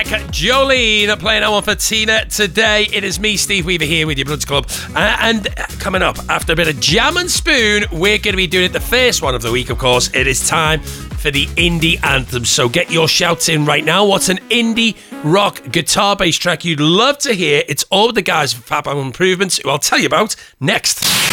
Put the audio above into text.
Jolene playing our one for Tina today. It is me, Steve Weaver, here with your Bloods Club. And coming up, after a bit of Jam and Spoon, we're going to be doing it the first one of the week, of course. It is time for the indie anthem. So get your shouts in right now. What's an indie rock guitar-based track you'd love to hear? It's all with the guys from Fab Home Improvements, who I'll tell you about next.